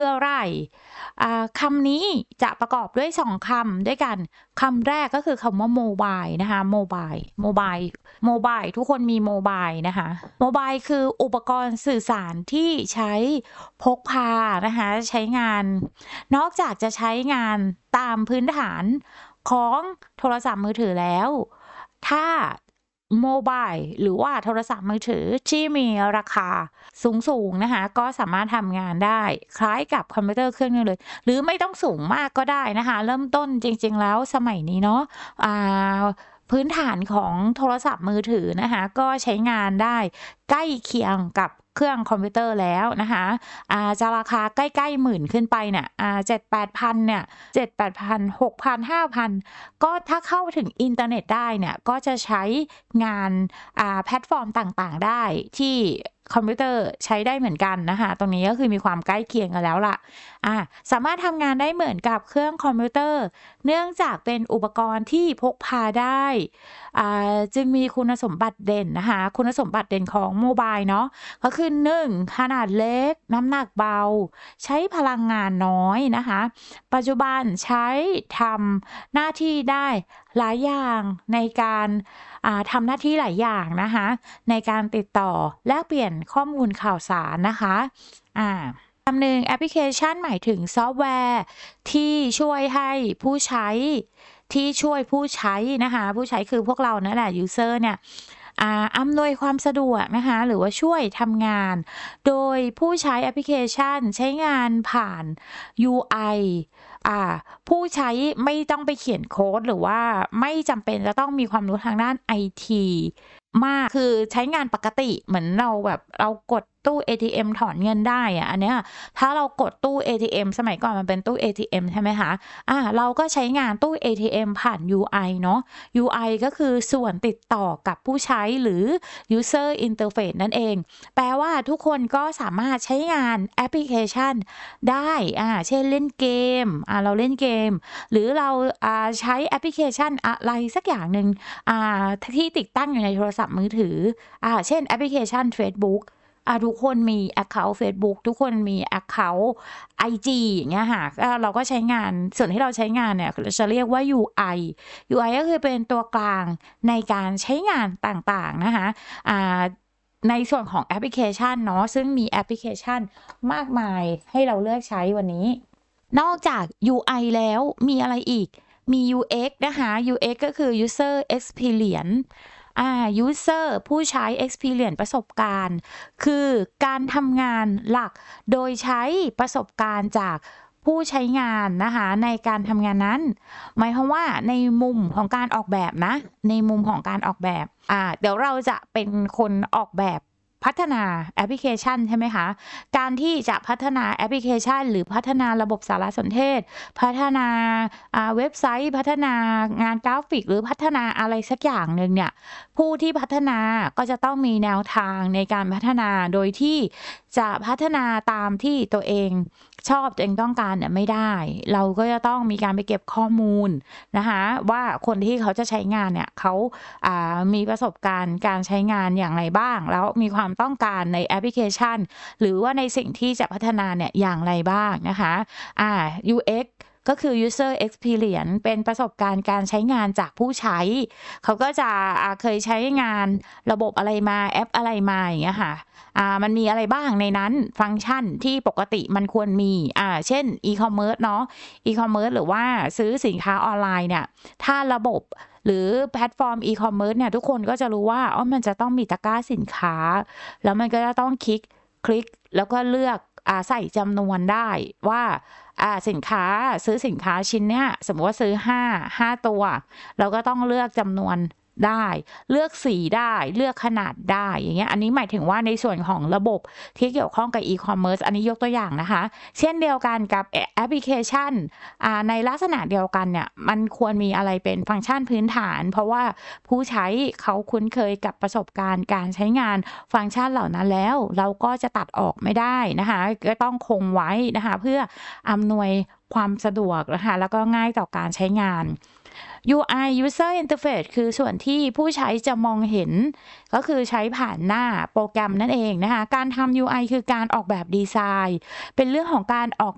ออะไรคำนี้จะประกอบด้วย2คำด้วยกันคำแรกก็คือคำว่าโมบายนะคะโมบายทุกคนมีโมบายนะคะโมบายคืออุปกรณ์สื่อสารที่ใช้พกพานะคะใช้งานนอกจากจะใช้งานตามพื้นฐานของโทรศัพท์มือถือแล้วถ้าโมบายหรือว่าโทรศัพท์มือถือที่มีราคาสูงนะคะก็สามารถทำงานได้คล้ายกับคอมพิวเตอร์เครื่องนึงเลยหรือไม่ต้องสูงมากก็ได้นะคะเริ่มต้นจริงๆแล้วสมัยนี้เนาะพื้นฐานของโทรศัพท์มือถือนะคะก็ใช้งานได้ใกล้เคียงกับเครื่องคอมพิวเตอร์แล้วนะคะจะราคาใกล้ๆหมื่นขึ้นไปเนี่ย7-8,000เนี่ย7-8,000 6,000 5,000ก็ถ้าเข้าถึงอินเทอร์เน็ตได้เนี่ยก็จะใช้งานแพลตฟอร์มต่างๆได้ที่คอมพิวเตอร์ใช้ได้เหมือนกันนะคะตรงนี้ก็คือมีความใกล้เคียงกันแล้วล่ะสามารถทำงานได้เหมือนกับเครื่องคอมพิวเตอร์เนื่องจากเป็นอุปกรณ์ที่พกพาได้จึงมีคุณสมบัติเด่นนะคะคุณสมบัติเด่นของโมบายเนาะก็คือ1ขนาดเล็กน้ำหนักเบาใช้พลังงานน้อยนะคะปัจจุบันใช้ทำหน้าที่ได้หลายอย่างในการทำหน้าที่หลายอย่างนะคะในการติดต่อแลกเปลี่ยนข้อมูลข่าวสารนะคะคำหนึ่งแอปพลิเคชันหมายถึงซอฟต์แวร์ที่ช่วยให้ผู้ใช้นะคะผู้ใช้คือพวกเรานั่นแหละยูเซอร์เนี่ยอำนวยความสะดวกนะคะหรือว่าช่วยทำงานโดยผู้ใช้แอปพลิเคชันใช้งานผ่าน UI ผู้ใช้ไม่ต้องไปเขียนโค้ดหรือว่าไม่จำเป็นจะต้องมีความรู้ทางด้านไอทีมากคือใช้งานปกติเหมือนเรากดตู้ ATM ถอนเงินได้อันเนี้ยถ้าเรากดตู้ ATM สมัยก่อนมันเป็นตู้ ATM ใช่ไหมคะเราก็ใช้งานตู้ ATM ผ่าน UI เนาะ UI ก็คือส่วนติดต่อกับผู้ใช้หรือ User Interface นั่นเองแปลว่าทุกคนก็สามารถใช้งานแอปพลิเคชันได้เช่นเล่นเกมเราเล่นเกมหรือเราใช้แอปพลิเคชันอะไรสักอย่างหนึ่งที่ติดตั้งอยู่ในโทรศัพท์มือถือเช่นแอปพลิเคชัน Facebook ทุกคนมี account Facebook ทุกคนมี account IG อย่างเงี้ยค่ะเราก็ใช้งานส่วนที่เราใช้งานเนี่ยจะเรียกว่า UI ก็คือเป็นตัวกลางในการใช้งานต่างๆนะคะในส่วนของแอปพลิเคชันเนาะซึ่งมีแอปพลิเคชันมากมายให้เราเลือกใช้วันนี้นอกจาก UI แล้วมีอะไรอีกมี UX นะคะ UX ก็คือ User Experience User ผู้ใช้ Experience ประสบการณ์คือการทำงานหลักโดยใช้ประสบการณ์จากผู้ใช้งานนะคะในการทำงานนั้นหมายความว่าในมุมของการออกแบบนะในมุมของการออกแบบเดี๋ยวเราจะเป็นคนออกแบบพัฒนาแอปพลิเคชันใช่ไหมคะการที่จะพัฒนาแอปพลิเคชันหรือพัฒนาระบบสารสนเทศพัฒนาเว็บไซต์พัฒนางานกราฟิกหรือพัฒนาอะไรสักอย่างหนึ่งเนี่ยผู้ที่พัฒนาก็จะต้องมีแนวทางในการพัฒนาโดยที่จะพัฒนาตามที่ตัวเองชอบตัวเองต้องการเนี่ยไม่ได้เราก็จะต้องมีการไปเก็บข้อมูลนะคะว่าคนที่เขาจะใช้งานเนี่ยเขามีประสบการณ์การใช้งานอย่างไรบ้างแล้วมีความต้องการในแอปพลิเคชันหรือว่าในสิ่งที่จะพัฒนาเนี่ยอย่างไรบ้างนะคะUX ก็คือ user experience เป็นประสบการณ์การใช้งานจากผู้ใช้เขาก็จะเคยใช้งานระบบอะไรมาแอปอะไรมาอย่างเงี้ยค่ะมันมีอะไรบ้างในนั้นฟังก์ชันที่ปกติมันควรมีเช่น e-commerce เนาะ e-commerce หรือว่าซื้อสินค้าออนไลน์เนี่ยถ้าระบบหรือแพลตฟอร์ม e-commerce เนี่ยทุกคนก็จะรู้ว่ามันจะต้องมีตะกร้าสินค้าแล้วมันก็จะต้องคลิกแล้วก็เลือกใส่จำนวนได้ว่าสินค้าซื้อสินค้าชิ้นเนี้ยสมมติว่าซื้อ5ตัวเราก็ต้องเลือกจำนวนได้เลือกสีได้เลือกขนาดได้อย่างเงี้ยอันนี้หมายถึงว่าในส่วนของระบบที่เกี่ยวข้องกับ e-commerce อันนี้ยกตัวอย่างนะคะเช่นเดียวกันกับแอปพลิเคชันในลักษณะเดียวกันเนี่ยมันควรมีอะไรเป็นฟังก์ชันพื้นฐานเพราะว่าผู้ใช้เขาคุ้นเคยกับประสบการณ์การใช้งานฟังก์ชันเหล่านั้นแล้วเราก็จะตัดออกไม่ได้นะคะก็ต้องคงไว้นะคะเพื่ออำนวยความสะดวกนะคะแล้วก็ง่ายต่อการใช้งานUI User Interface คือส่วนที่ผู้ใช้จะมองเห็นก็คือใช้ผ่านหน้าโปรแกรมนั่นเองนะคะการทำ UI คือการออกแบบดีไซน์เป็นเรื่องของการออก